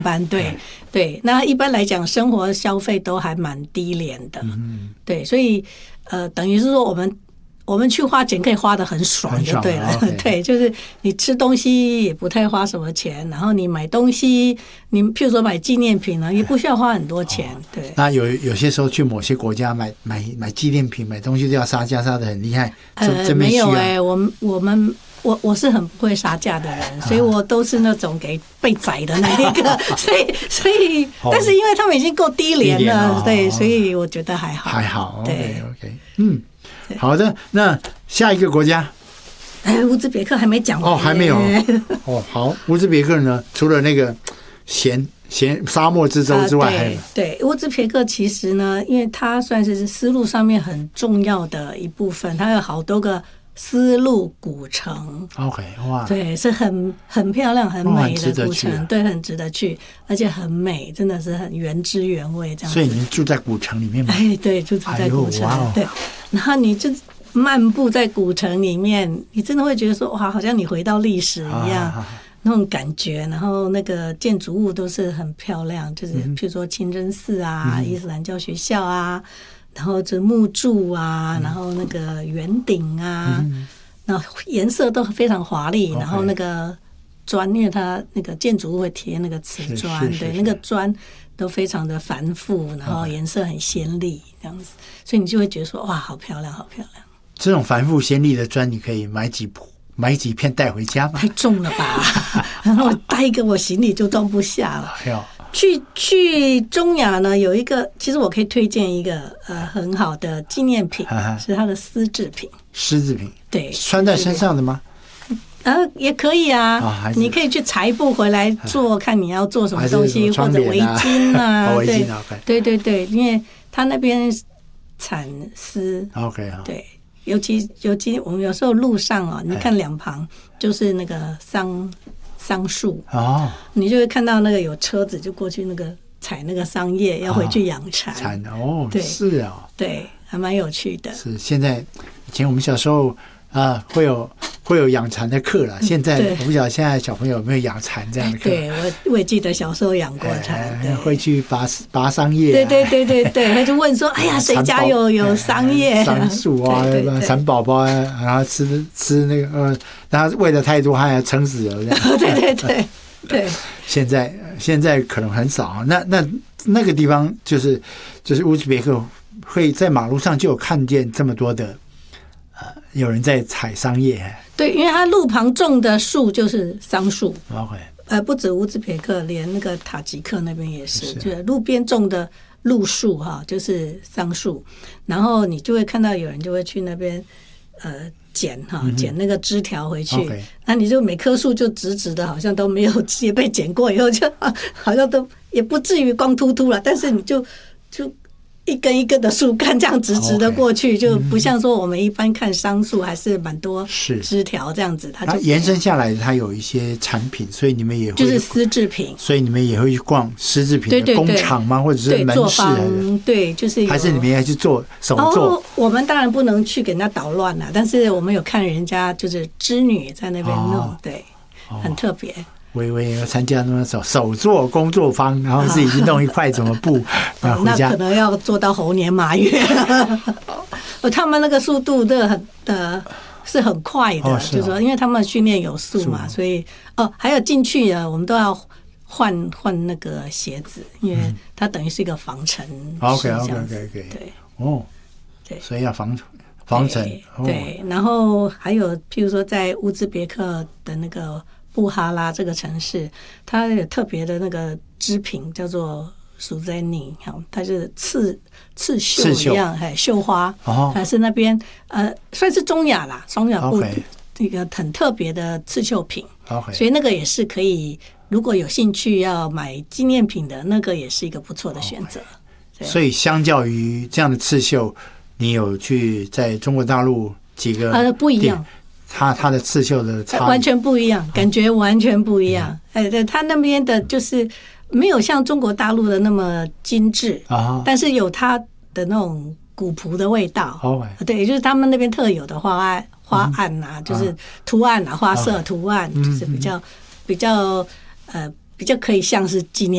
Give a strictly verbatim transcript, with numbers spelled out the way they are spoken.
般，对对。那一般来讲，生活消费都还蛮低廉的，嗯，对，所以呃，等于是说我们。我们去花钱可以花得很爽就对了，okay. 对，就是你吃东西也不太花什么钱，然后你买东西，你譬如说买纪念品呢，也不需要花很多钱，哦、对。 那有有些时候去某些国家买买买纪念品、买东西都要杀价，杀得很厉害。 呃，没有哎、欸，我们我们我我是很不会杀价的人，所以我都是那种给被宰的那一个，所以所以，但是因为他们已经够低廉了，哦、对，所以我觉得还好， 还好， 对 ，OK OK， 嗯。好的，那下一个国家， 哎，乌兹别克还没讲完哦， 还没有哦。好，乌兹别克呢，除了那个咸咸沙漠之州之外， 呃、对, 对，乌兹别克其实呢，因为它算是丝路上面很重要的一部分，它有好多个丝路古城。 OK， 哇， 对，是很很漂亮、很美的古城，哦啊、对，很值得去，而且很美，真的是很原汁原味这样子。 所以你们住在古城里面吗？ 哎，对，就住在古城，哎哦、对。然后你就漫步在古城里面，你真的会觉得说哇，好像你回到历史一样、啊、那种感觉。然后那个建筑物都是很漂亮，就是譬如说清真寺啊、嗯、伊斯兰教学校啊，然后这木柱啊、嗯，然后那个圆顶啊。嗯，然后颜色都非常华丽， okay. 然后那个砖，因为它那个建筑物会贴那个瓷砖，对，那个砖都非常的繁复，然后颜色很鲜丽，这样子，所以你就会觉得说哇，好漂亮，好漂亮。 这种繁复鲜丽的砖，你可以买几买几片带回家吗？ 太重了吧，然后带一个我行李就装不下了。 哎去去中亚呢，有一个，其实我可以推荐一个呃很好的纪念品，是它的丝制品。 丝制品， 对， 穿在身上的吗？ 呃，也可以啊，哦、你可以去裁布回来做，看你要做什么东西，或者围巾啊， 围巾 OK， 对对对，因为他那边产丝 ，OK 啊， 对，尤其尤其我们有时候路上啊，你看两旁就是那个桑桑树哦， 你就会看到那个有车子就过去那个采那个桑叶，要回去养蚕， 蚕哦， 对， 是啊， 对，还蛮有趣的。 是现在以前我们小时候啊，会有会有养蚕的课了。现在我不晓得现在小朋友有没有养蚕这样的课。 对，我我也记得小时候养过蚕， 哎、会去拔拔桑叶、啊。 对对对对对，他就问说：“哎呀，谁家有有桑叶、 桑树啊，蚕宝宝啊，然后吃吃那个呃，然后喂的太多，还要撑死了这样。” 对对对对。 现在现在可能很少，那那那个地方就是就是乌兹别克，会在马路上就有看见这么多的。有人在采桑叶， 对，因为它路旁种的树就是桑树。 OK， 呃，不止乌兹别克，连那个塔吉克那边也是，是就是路边种的路树哈，就是桑树。然后你就会看到有人就会去那边呃捡哈，捡那个枝条回去。Okay. 那你就每棵树就直直的，好像都没有也被剪过，以后就好像都也不至于光秃秃了，但是你就就。一根一根的树干这样直直的过去， okay, 就不像说我们一般看桑树还是蛮多枝条这样子，它就延伸下来，它有一些产品，所以你们也会就是丝制品， 所以你们也会去逛丝制品的工厂吗？或者是门市？ 对，就是还是你们要去做手做？ 哦，我们当然不能去给人家捣乱了，但是我们有看人家就是织女在那边弄，哦、对，很特别。 微微要参加那么手手作工作坊，然后自己去弄一块怎么布，然后回家。 那可能要做到猴年马月。他们那个速度的很呃是很快的，哦是哦、就是说，因为他们训练有素嘛，所以哦，还有进去啊，我们都要换换那个鞋子，因为它等于是一个防尘。 OK OK OK OK， 对，哦，对，所以要防防尘。 对，哦、对，然后还有譬如说在乌兹别克的那个。布哈拉这个城市，它有特别的那个织品叫做 Suzani， 它是刺刺绣一样，哎，绣花，还、哦、是那边呃算是中亚啦，中亚布一个很特别的刺绣品， okay. 所以那个也是可以，如果有兴趣要买纪念品的，那个也是一个不错的选择。 Okay. 所以相较于这样的刺绣，你有去在中国大陆几个呃不一样。 它它的刺绣的差完全不一样，感觉完全不一样。哎、嗯，对，它那边的就是没有像中国大陆的那么精致啊，但是有它的那种古朴的味道。哦，对，就是他们那边特有的花案花案啊，嗯、就是图案啊，花色图案，嗯、就是比较、嗯、比较呃比较可以像是纪念。